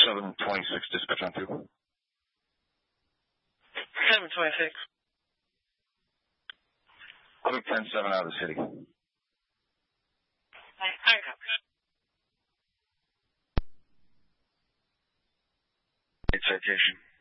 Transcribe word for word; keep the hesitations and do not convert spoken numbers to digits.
seven twenty-six, dispatch on two. seven twenty-six. Quick ten seven out of the city. I got Citation.